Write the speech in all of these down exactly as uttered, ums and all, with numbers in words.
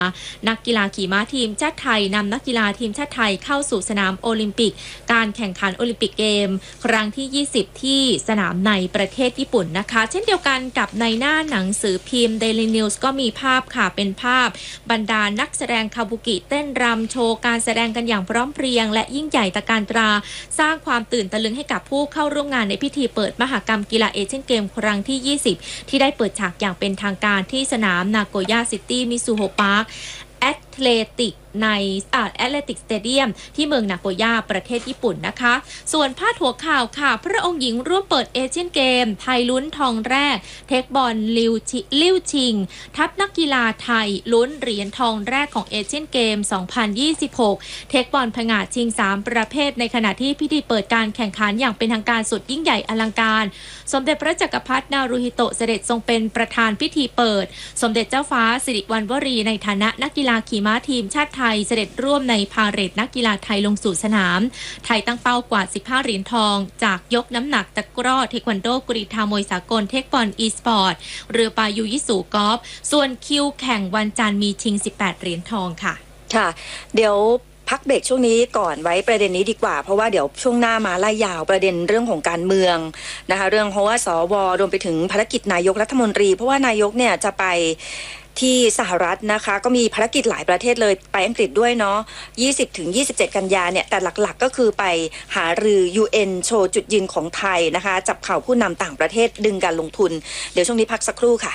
นักกีฬาขี่ม้าทีมชาติไทยนำนักกีฬาทีมชาติไทยเข้าสู่สนามโอลิมปิกการแข่งขันโอลิมปิกเกมครั้งที่ยี่สิบที่สนามในประเทศญี่ปุ่นนะคะเช่นเดียวกันกับในหน้าหนังสือพิมพ์ Daily News ก็มีภาพค่ะเป็นภาพบรรดานักแสดงคาบุกิเต้นรำโชว์การแสดงกันอย่างพร้อมเพรียงและยิ่งใหญ่ตระการตราสร้างความตื่นตะลึงให้กับผู้เข้าร่วมงานในพิธีเปิดมหกรรมกีฬาเอเชียนเกมครั้งที่ยี่สิบที่ได้เปิดฉากอย่างเป็นทางการที่สนามนาโกย่าซิตี้มิซูโฮพาร์คแอตเลติกในอ่าแอตเลติกสเตเดียมที่เมืองนาโกย่าประเทศญี่ปุ่นนะคะส่วนพาดหัวข่าวค่ะพระองค์หญิงร่วมเปิดเอเชียนเกมไทยลุ้นทองแรกเทคบอลลิวลิ่วชิงทัพนักกีฬาไทยลุ้นเหรียญทองแรกของเอเชียนเกมสองพันยี่สิบหกเทคบอลผงาดชิงสามประเภทในขณะที่พิธีเปิดการแข่งขันอย่างเป็นทางการสุดยิ่งใหญ่อลังการสมเด็จพระจักรพรรดินารูฮิโตะเสด็จทรงเป็นประธานพิธีเปิดสมเด็จเจ้าฟ้าสิริวัณวรีในฐานะนักกีฬาขี่ม้าทีมชาติไทยเสด็จร่วมในพาเหรดนักกีฬาไทยลงสู่สนามไทยตั้งเป้ากว่าสิบห้าเหรียญทองจากยกน้ำหนักตะกร้อเทควันโดกรีฑามวยสากลเทคบอลอีสปอร์ตเรือปายูยิสูกอล์ฟส่วนคิวแข่งวันจันทร์มีชิงสิบแปดเหรียญทองค่ะค่ะเดี๋ยวพักเบรกช่วงนี้ก่อนไว้ประเด็นนี้ดีกว่าเพราะว่าเดี๋ยวช่วงหน้ามาไล่ยาวประเด็นเรื่องของการเมืองนะคะเรื่องเพราะว่าสวรวมไปถึงภารกิจนายกรัฐมนตรีเพราะว่านายกเนี่ยจะไปที่สหรัฐนะคะก็มีภารกิจหลายประเทศเลยไปอังกฤษด้วยเนาะ ยี่สิบถึงยี่สิบเจ็ด กันยาเนี่ยแต่หลักๆก็คือไปหารือ ยู เอ็น โชว์จุดยืนของไทยนะคะจับเข่าผู้นำต่างประเทศดึงการลงทุนเดี๋ยวช่วงนี้พักสักครู่ค่ะ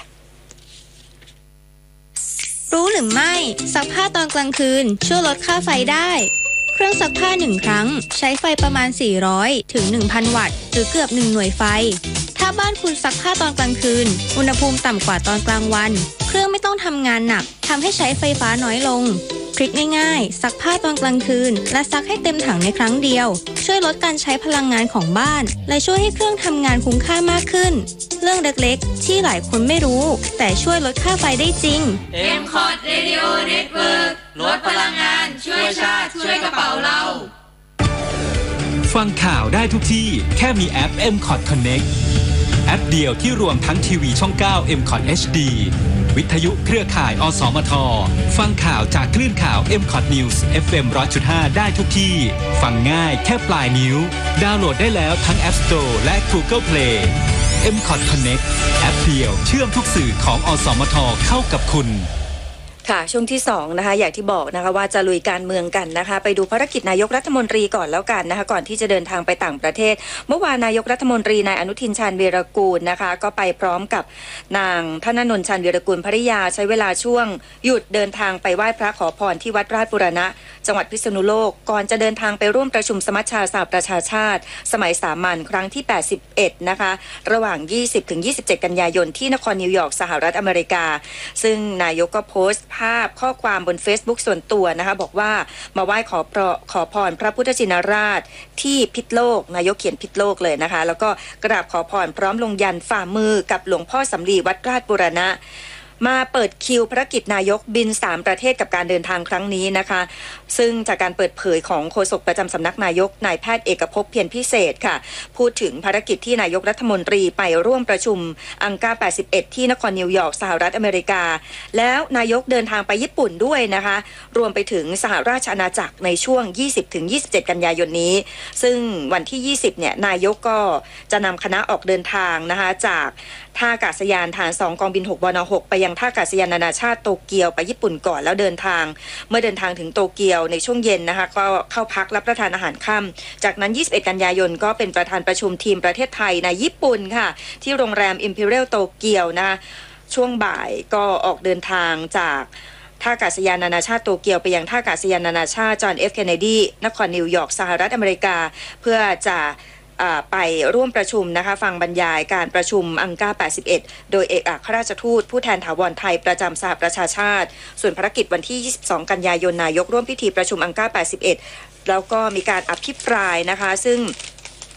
รู้หรือไม่ซักผ้าตอนกลางคืนช่วยลดค่าไฟได้เครื่องซักผ้าหนึ่งครั้งใช้ไฟประมาณสี่ร้อยถึง หนึ่งพัน วัตต์หรือเกือบหนึ่งหน่วยไฟถ้าบ้านคุณซักผ้าตอนกลางคืนอุณหภูมิต่ำกว่าตอนกลางวันเครื่องไม่ต้องทำงานหนักทำให้ใช้ไฟฟ้าน้อยลงทริคง่ายๆซักผ้าตอนกลางคืนและซักให้เต็มถังในครั้งเดียวช่วยลดการใช้พลังงานของบ้านและช่วยให้เครื่องทำงานคุ้มค่ามากขึ้นเรื่องเล็กๆที่หลายคนไม่รู้แต่ช่วยลดค่าไฟได้จริงเอ็ม คอร์ด Radio Network ลดพลังงานช่วยชาติช่วยกระเป๋าเราฟังข่าวได้ทุกที่แค่มีแอป เอ็ม คอร์ด Connect แอปเดียวที่รวมทั้งทีวีช่อง เก้า เอ็ม คอร์ด เอช ดี วิทยุเครือข่ายอสมทฟังข่าวจากคลื่นข่าว เอ็ม คอร์ด News เอฟ เอ็ม หนึ่งร้อยจุดห้า ได้ทุกที่ฟังง่ายแค่ปลายนิ้วดาวน์โหลดได้แล้วทั้ง App Store และ Google Play เอ็ม คอร์ด Connect แอปเดียวเชื่อมทุกสื่อของอสมทเข้ากับคุณค่ะช่วงที่สองนะคะอย่างที่บอกนะคะว่าจะลุยการเมืองกันนะคะไปดูภารกิจนายกรัฐมนตรีก่อนแล้วกันนะคะก่อนที่จะเดินทางไปต่างประเทศเมื่อวานนายกรัฐมนตรีนายอนุทินชาญวีรกูลนะคะก็ไปพร้อมกับนางธนนนท์ชาญวีรกูลภริยาใช้เวลาช่วงหยุดเดินทางไปไหว้พระขอพรที่วัดราชบูรณะจังหวัดพิษณุโลกก่อนจะเดินทางไปร่วมประชุมสมัชชาสหประชาชาติสมัยสามัญครั้งที่แปดสิบเอ็ดนะคะระหว่างยี่สิบถึงยี่สิบเจ็ดกันยายนที่นครนิวยอร์กสหรัฐอเมริกาซึ่งนายกก็โพสต์ภาพข้อความบน Facebook ส่วนตัวนะคะบอกว่ามาไหว้ขอขอพรพระพุทธชินราชที่พิษโลกนายกเขียนพิษโลกเลยนะคะแล้วก็กราบขอพรพร้อมลงยันฝ่ามือกับหลวงพ่อสำลีวัดราชบูรณะมาเปิดคิวภารกิจนายกบินสามประเทศกับการเดินทางครั้งนี้นะคะซึ่งจากการเปิดเผยของโฆษกประจำสำนักนายกนายแพทย์เอกภพเพียรพิเศษค่ะพูดถึงภารกิจที่นายกรัฐมนตรีไปร่วมประชุมอังกาแปดสิบเอ็ดที่นครนิวยอร์กสหรัฐอเมริกาแล้วนายกเดินทางไปญี่ปุ่นด้วยนะคะรวมไปถึงสหราชอาณาจักรในช่วง ยี่สิบถึงยี่สิบเจ็ด กันยายนนี้ซึ่งวันที่ยี่สิบเนี่ยนายกก็จะนำคณะออกเดินทางนะคะจากท่าอากาศยานฐานสองกองบินหกบนหกไปยังท่าอากาศยานนานาชาติโตเกียวไปญี่ปุ่นก่อนแล้วเดินทางเมื่อเดินทางถึงโตเกียวในช่วงเย็นนะคะก็เข้าพักรับประทานอาหารค่ำจากนั้นยี่สิบเอ็ดกันยายนก็เป็นประธานประชุมทีมประเทศไทยในญี่ปุ่นค่ะที่โรงแรม Imperial โตเกียวนะช่วงบ่ายก็ออกเดินทางจากท่าอากาศยานนานาชาติโตเกียวไปยังท่าอากาศยานนานาชาติจอห์น เอฟ เคนเนดีนครนิวยอร์กสหรัฐอเมริกาเพื่อจะไปร่วมประชุมนะคะฟังบรรยายการประชุมอังกาแปดสิบเอ็ดโดยเอกอัครราชทูตผู้แทนถาวรไทยประจำสหประชาชาติส่วนภารกิจวันที่ยี่สิบสองกันยายนนายกร่วมพิธีประชุมอังกาแปดสิบเอ็ดแล้วก็มีการอภิปรายนะคะซึ่งท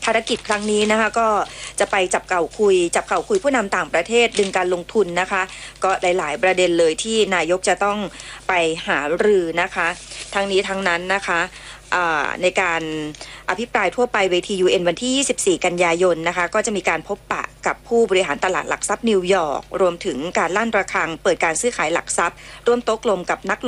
ารกิจครั้งนี้นะคะก็จะไปจับเก่าคุยจับเก่าคุยผู้นำต่างประเทศดึงการลงทุนนะคะก็หลายๆประเด็นเลยที่นายกจะต้องไปหารือนะคะทั้งนี้ทั้งนั้นนะคะในการอภิปรายทั่วไปเวที ยู เอ็น วันที่ยี่สิบสี่กันยายนนะคะก็จะมีการพบปะกับผู้บริหารตลาดหลักทรัพย์นิวยอร์กรวมถึงการลั่นระฆังเปิดการซื้อขายหลักทรัพย์ร่วมโต๊ะกลมกับนัก